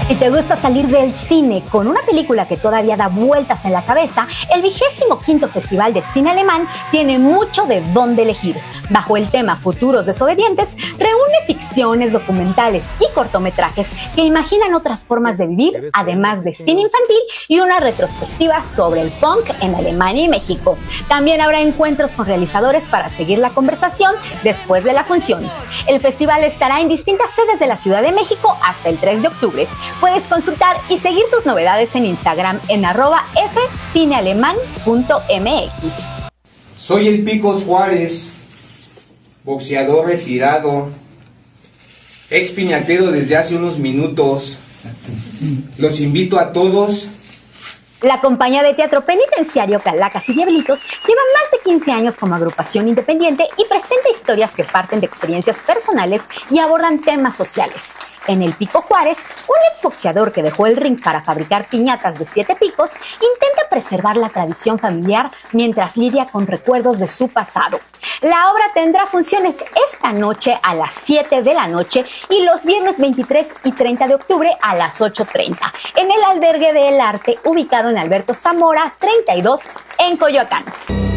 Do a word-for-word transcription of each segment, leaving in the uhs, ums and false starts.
Si te gusta salir del cine con una película que todavía da vueltas en la cabeza, el vigésimo quinto Festival de Cine Alemán tiene mucho de dónde elegir. Bajo el tema Futuros Desobedientes, reúne ficciones, documentales y cortometrajes que imaginan otras formas de vivir, además de cine infantil y una retrospectiva sobre el punk en Alemania y México. También habrá encuentros con realizadores para seguir la conversación después de la función. El festival estará en distintas sedes de la Ciudad de México hasta el tres de octubre. Puedes consultar y seguir sus novedades en Instagram en arroba f cine alemán punto m x. Soy el Picos Juárez, boxeador retirado, ex piñatero desde hace unos minutos. Los invito a todos. La compañía de teatro penitenciario Calacas y Diablitos lleva más de quince años como agrupación independiente y presenta historias que parten de experiencias personales y abordan temas sociales. En el Pico Juárez, un exboxeador que dejó el ring para fabricar piñatas de siete picos intenta preservar la tradición familiar mientras lidia con recuerdos de su pasado. La obra tendrá funciones esta noche a las siete de la noche y los viernes veintitrés y treinta de octubre a las ocho treinta en el Albergue del Arte ubicado en Alberto Zamora treinta y dos en Coyoacán.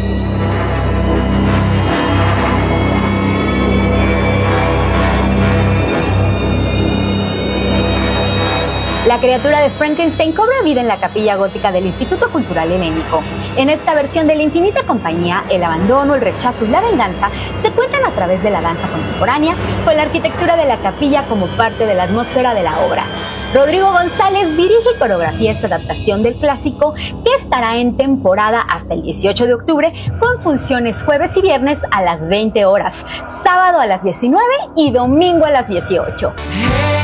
La criatura de Frankenstein cobra vida en la capilla gótica del Instituto Cultural Helénico. En esta versión de La Infinita Compañía, el abandono, el rechazo y la venganza se cuentan a través de la danza contemporánea, con la arquitectura de la capilla como parte de la atmósfera de la obra. Rodrigo González dirige y coreografía esta adaptación del clásico, que estará en temporada hasta el dieciocho de octubre, con funciones jueves y viernes a las veinte horas, sábado a las diecinueve y domingo a las dieciocho.